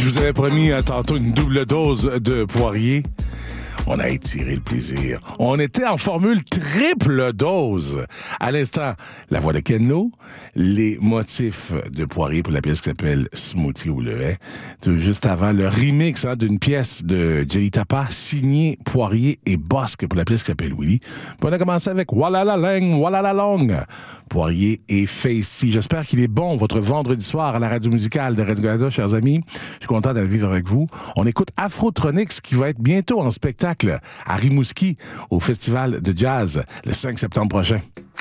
Je vous avais promis tantôt une double dose de Poirier. On a étiré le plaisir. On était en formule triple dose. À l'instant, la voix de Ken Lo, les motifs de Poirier pour la pièce qui s'appelle Smoothie ou le Hay. Tout juste avant, le remix d'une pièce de Jelly Tapa signée Poirier et Bosque pour la pièce qui s'appelle Willy. Puis on a commencé avec Walla la Lang, Walla la Long. Poirier et Feisty. J'espère qu'il est bon votre vendredi soir à la radio musicale de Radio-Canada, chers amis. Je suis content d'aller vivre avec vous. On écoute Afrotronics qui va être bientôt en spectacle à Rimouski au Festival de Jazz le 5 septembre prochain.